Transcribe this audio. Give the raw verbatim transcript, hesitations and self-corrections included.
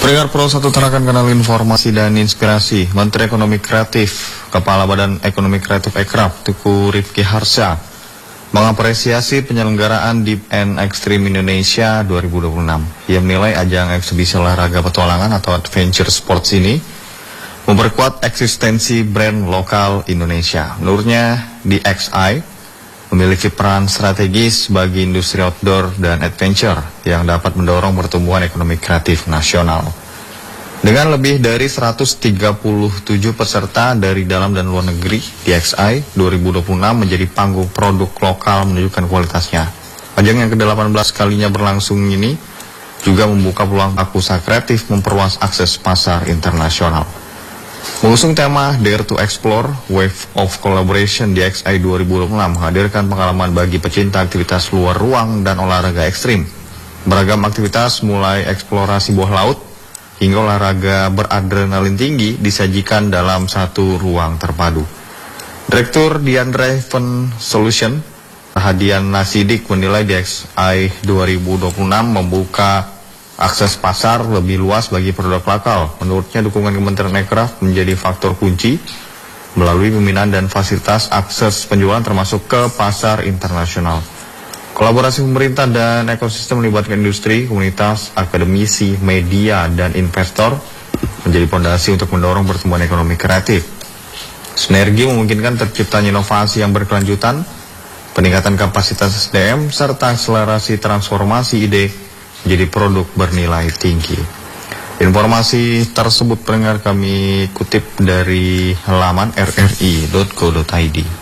Peringkat Pro satu terakan kanal informasi dan inspirasi. Menteri Ekonomi Kreatif, Kepala Badan Ekonomi Kreatif Ekraf, Teguh Rifki Harsha, mengapresiasi penyelenggaraan Deep and Extreme Indonesia dua ribu dua puluh enam. Ia menilai ajang eksibisi olahraga petualangan atau adventure sports ini memperkuat eksistensi brand lokal Indonesia. Menurutnya, D X I memiliki peran strategis bagi industri outdoor dan adventure yang dapat mendorong pertumbuhan ekonomi kreatif nasional. Dengan lebih dari seratus tiga puluh tujuh peserta dari dalam dan luar negeri, D X I dua ribu dua puluh enam menjadi panggung produk lokal menunjukkan kualitasnya. Ajang yang ke delapan belas kalinya berlangsung ini juga membuka peluang usaha kreatif memperluas akses pasar internasional. Mengusung tema Dare to Explore, Wave of Collaboration, D X I dua ribu dua puluh enam menghadirkan pengalaman bagi pecinta aktivitas luar ruang dan olahraga ekstrim. Beragam aktivitas mulai eksplorasi bawah laut hingga olahraga beradrenalin tinggi disajikan dalam satu ruang terpadu. Direktur Diandriven Solution, Hadian Nasidik, menilai D X I dua ribu dua puluh enam membuka akses pasar lebih luas bagi produk lokal. Menurutnya, dukungan Kementerian Ekraf menjadi faktor kunci melalui pembinaan dan fasilitas akses penjualan termasuk ke pasar internasional. Kolaborasi pemerintah dan ekosistem melibatkan industri, komunitas, akademisi, media, dan investor menjadi fondasi untuk mendorong pertumbuhan ekonomi kreatif. Sinergi memungkinkan terciptanya inovasi yang berkelanjutan, peningkatan kapasitas S D M, serta akselerasi transformasi ide menjadi produk bernilai tinggi. Informasi tersebut pendengar kami kutip dari halaman r r i dot go dot i d.